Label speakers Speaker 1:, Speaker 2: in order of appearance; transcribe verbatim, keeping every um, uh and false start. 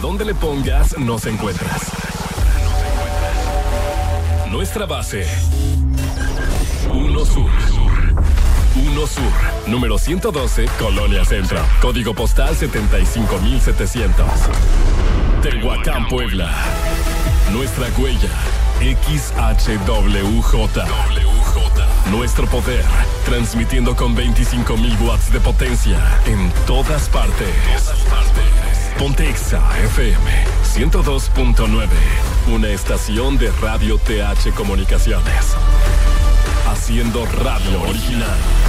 Speaker 1: donde le pongas, nos encuentras. Nuestra base, Uno Sur. Uno Sur, número ciento doce, Colonia Centro. Código postal setenta y cinco mil setecientos. Tehuacán, Puebla. Nuestra huella, X H W J. Nuestro poder, transmitiendo con veinticinco mil watts de potencia en todas partes. Pontexa F M ciento dos punto nueve, una estación de Radio T H Comunicaciones. Haciendo radio original.